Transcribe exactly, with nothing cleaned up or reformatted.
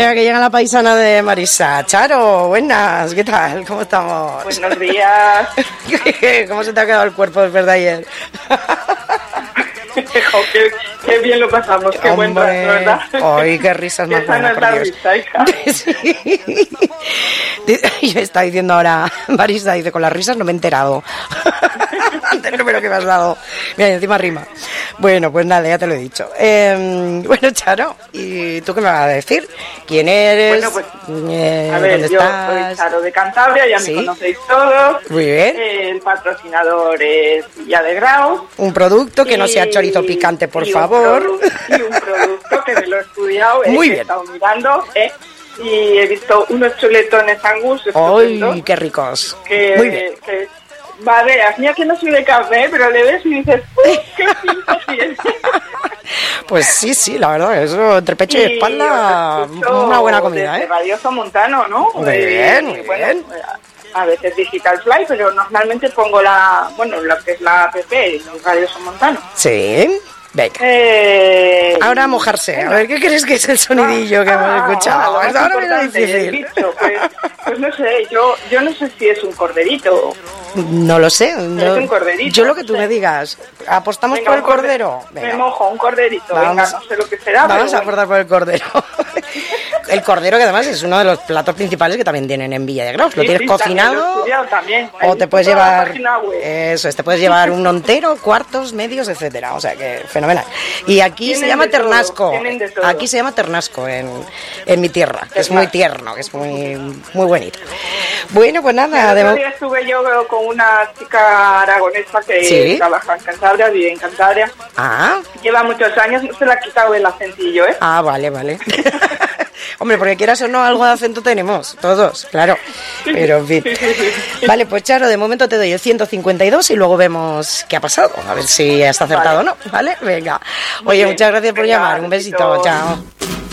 Venga, que llega la paisana de Marisa. Charo, buenas, ¿qué tal? ¿Cómo estamos? Buenos días. ¿Cómo se te ha quedado el cuerpo después de ayer? qué, qué bien lo pasamos, qué buen rato, ¿verdad? Ay, qué risas más buenas, por Dios. Risa, hija. Sí. Yo estaba diciendo ahora, Marisa dice, con las risas no me he enterado del número que me has dado. Mira, y encima rima. Bueno, pues nada, ya te lo he dicho. Eh, bueno, Charo, ¿y tú qué me vas a decir? ¿Quién eres? Bueno, pues, eh, a ver, ¿dónde yo estás? soy Charo de Cantabria, ya ¿Sí? me conocéis todos. Muy bien. El patrocinador es Villa de Grau. Un producto que y, no sea chorizo picante, por y favor. Un produ- y un producto que me lo he estudiado, Muy eh, bien. he estado mirando, eh, y he visto unos chuletones Angus. ¡Ay, qué ricos! Que, Muy bien. Que, barreras, mira que no soy de café, pero le ves y dices, ¡uy, qué pinta tiene! Pues sí, sí, la verdad, eso entre pecho y, y espalda, una buena comida, ¿eh? Radioso Montano, ¿no? Muy bien, muy bueno, bien. A veces Digital Fly, pero normalmente pongo la, bueno, lo que es la app, Radioso Montano. Sí, venga. Eh, ahora a mojarse, venga. A ver, ¿qué crees que es el sonidillo ah, que hemos escuchado? Ah, pues ahora viene difícil. Bicho, pues, pues no sé, yo, yo no sé si es un corderito. No lo sé. No, es un corderito. Yo lo que tú no sé. me digas. ¿Apostamos venga, por el cordero? Venga. Me mojo, un corderito. Vamos, venga, no sé lo que será. Vamos pero a apostar por el cordero. El cordero, que además es uno de los platos principales que también tienen en Villa de Grau. Lo sí, tienes sí, cocinado. También, o te puedes llevar. Eso es, te puedes llevar uno entero, cuartos, medios, etcétera. O sea que fenomenal. Y aquí se llama ternasco. Aquí se llama ternasco en, en mi tierra, que es muy tierno, que es muy, muy bonito. Bueno, pues nada. El otro día estuve yo con una chica aragonesa que ¿sí? trabaja en Cantabria, vive en Cantabria. Ah. Lleva muchos años, no se le ha quitado el acentillo, ¿eh? Ah, vale, vale. Hombre, porque quieras o no, algo de acento tenemos, todos, claro. Pero en fin. Vale, pues Charo, de momento te doy el ciento cincuenta y dos y luego vemos qué ha pasado. A ver si has acertado vale. o no, ¿vale? Venga. Oye, muchas gracias por Venga, llamar. Un besito. besito. Chao.